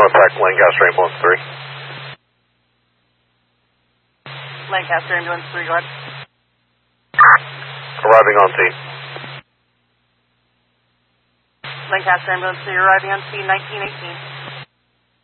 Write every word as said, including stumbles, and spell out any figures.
Northpack, Lancaster Ambulance three. Lancaster Ambulance three, go ahead. Arriving on scene. Lancaster Ambulance three, arriving on scene, nineteen eighteen.